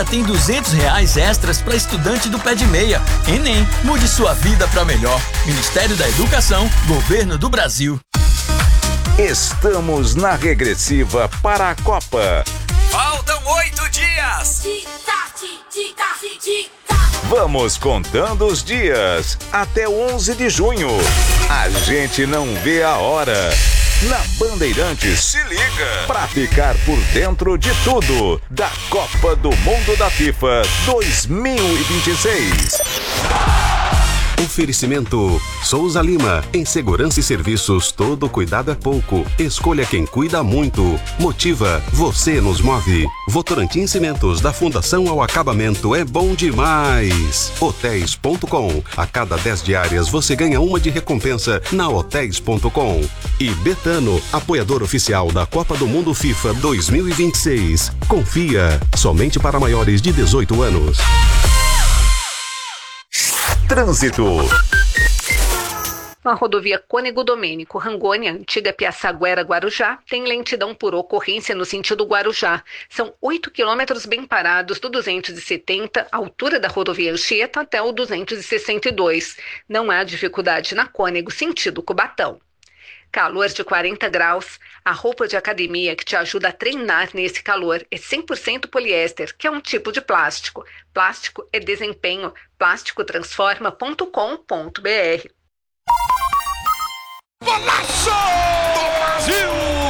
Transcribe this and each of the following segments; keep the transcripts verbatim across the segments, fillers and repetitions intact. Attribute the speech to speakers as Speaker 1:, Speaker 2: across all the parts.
Speaker 1: ainda tem duzentos reais extras para estudante do Pé de Meia. Enem, mude sua vida para melhor. Ministério da Educação, Governo do Brasil.
Speaker 2: Estamos na regressiva para a Copa.
Speaker 3: Faltam oito dias.
Speaker 2: Vamos contando os dias até onze de junho. A gente não vê a hora. Na Bandeirantes, se liga pra ficar por dentro de tudo da Copa do Mundo da FIFA dois mil e vinte e seis.
Speaker 4: Oferecimento Souza Lima, em segurança e serviços, todo cuidado é pouco. Escolha quem cuida muito. Motiva, você nos move. Votorantim Cimentos, da fundação ao acabamento, é bom demais. Hotéis ponto com, a cada dez diárias você ganha uma de recompensa na hotéis ponto com. E Betano, apoiador oficial da Copa do Mundo FIFA dois mil e vinte e seis. Confia, somente para maiores de dezoito anos.
Speaker 2: Trânsito.
Speaker 5: Na rodovia Cônego Domênico Rangoni, antiga Piaçaguera Guarujá, tem lentidão por ocorrência no sentido Guarujá. São oito quilômetros bem parados do duzentos e setenta, altura da rodovia Anchieta, até o duzentos e sessenta e dois. Não há dificuldade na Cônego, sentido Cubatão. Calor de quarenta graus. A roupa de academia que te ajuda a treinar nesse calor é cem por cento poliéster, que é um tipo de plástico. Plástico é desempenho. plástico transforma ponto com ponto b r.
Speaker 2: Golaço do Brasil!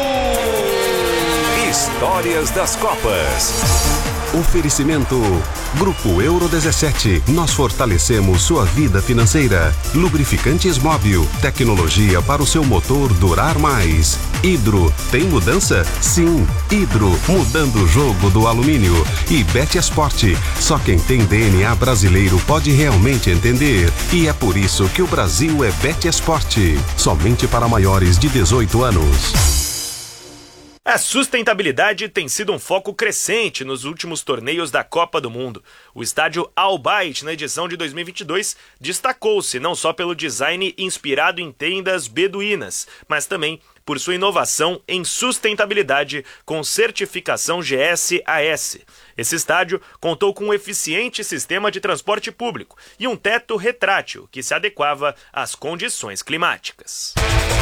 Speaker 2: Histórias das Copas.
Speaker 4: Oferecimento Grupo Euro dezessete. Nós fortalecemos sua vida financeira. Lubrificantes Móbil. Tecnologia para o seu motor durar mais. Hidro. Tem mudança? Sim. Hidro. Mudando o jogo do alumínio. E Betesport. Só quem tem D N A brasileiro pode realmente entender. E é por isso que o Brasil é Betesport. Somente para maiores de dezoito anos.
Speaker 6: A sustentabilidade tem sido um foco crescente nos últimos torneios da Copa do Mundo. O estádio Al Bayt, na edição de dois mil e vinte e dois, destacou-se não só pelo design inspirado em tendas beduínas, mas também por sua inovação em sustentabilidade com certificação G S A S. Esse estádio contou com um eficiente sistema de transporte público e um teto retrátil que se adequava às condições climáticas.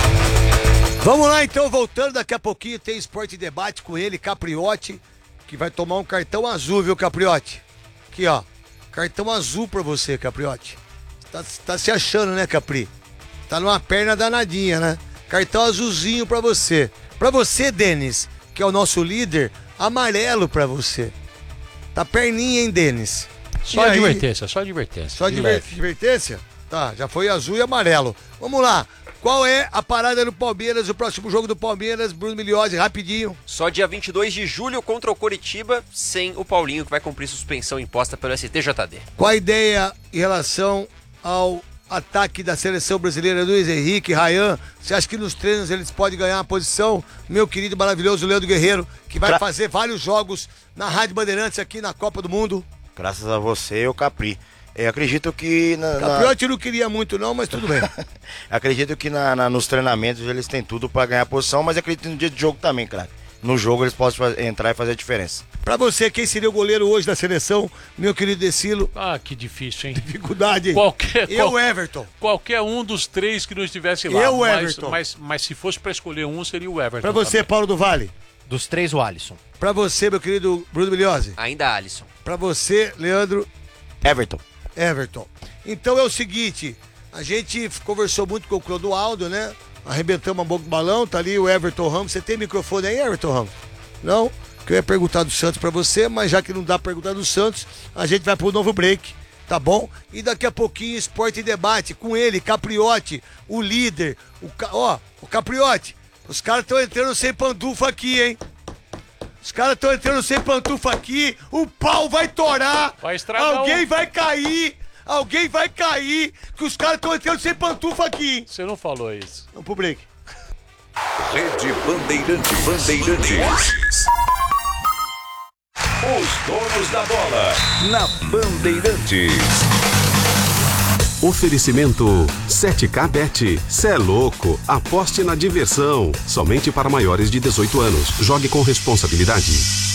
Speaker 7: Vamos lá então, voltando, daqui a pouquinho tem Esporte e Debate com ele, Capriotti, que vai tomar um cartão azul, viu, Capriotti? Aqui, ó, cartão azul pra você, Capriotti. Tá, tá se achando, né, Capri? Tá numa perna danadinha, né? Cartão azulzinho pra você. Pra você, Denis, que é o nosso líder, amarelo pra você. Tá perninha, hein, Denis?
Speaker 8: Só advertência, só advertência.
Speaker 7: Só adver- advertência? Tá, já foi azul e amarelo. Vamos lá. Qual é a parada do Palmeiras, o próximo jogo do Palmeiras, Bruno Miliose, rapidinho?
Speaker 9: Só dia vinte e dois de julho contra o Coritiba, sem o Paulinho, que vai cumprir suspensão imposta pelo S T J D.
Speaker 7: Qual a ideia em relação ao ataque da seleção brasileira, Luiz Henrique, Ryan? Você acha que nos treinos eles podem ganhar a posição? Meu querido, maravilhoso Leandro Guerreiro, que vai Gra- fazer vários jogos na Rádio Bandeirantes aqui na Copa do Mundo.
Speaker 10: Graças a você, o Capri. Eu acredito que... Na,
Speaker 7: Capriotti na... não queria muito não, mas tudo bem.
Speaker 10: Acredito que na, na, nos treinamentos eles têm tudo pra ganhar posição, mas acredito no dia de jogo também, craque. No jogo eles podem fazer, entrar e fazer a diferença.
Speaker 7: Pra você, quem seria o goleiro hoje da seleção, meu querido Decilo?
Speaker 8: Ah, que difícil, hein?
Speaker 7: Dificuldade, hein?
Speaker 8: Qualquer,
Speaker 7: Eu,
Speaker 8: qual,
Speaker 7: Everton.
Speaker 8: Qualquer um dos três que não estivesse lá.
Speaker 7: Eu,
Speaker 8: mas,
Speaker 7: Everton.
Speaker 8: Mas, mas se fosse pra escolher um, seria o Everton.
Speaker 7: Pra você, também. Paulo do Vale?
Speaker 11: Dos três, o Alisson.
Speaker 7: Pra você, meu querido Bruno Miliose?
Speaker 9: Ainda Alisson.
Speaker 7: Pra você, Leandro?
Speaker 10: Everton.
Speaker 7: Everton. Então é o seguinte, a gente conversou muito com o Clodoaldo, né? Arrebentamos a boca do balão, tá ali o Everton Ramos. Você tem microfone aí, Everton Ramos? Não? Que eu ia perguntar do Santos pra você, mas já que não dá pra perguntar do Santos, a gente vai pro novo break, tá bom? E daqui a pouquinho, Esporte e Debate com ele, Capriotti, o líder, o ca... ó, o Capriotti, os caras estão entrando sem pantufa aqui, hein? Os caras estão entrando sem pantufa aqui, o pau vai torar,
Speaker 8: vai estragar,
Speaker 7: alguém
Speaker 8: um...
Speaker 7: vai cair, alguém vai cair, que os caras estão entrando sem pantufa aqui, hein?
Speaker 8: Você não falou isso.
Speaker 7: Vamos pro break.
Speaker 2: Rede Bandeirante Bandeirantes. Os donos da bola na Bandeirantes.
Speaker 4: Oferecimento sete K Bet. Cê é louco, aposte na diversão. Somente para maiores de dezoito anos. Jogue com responsabilidade.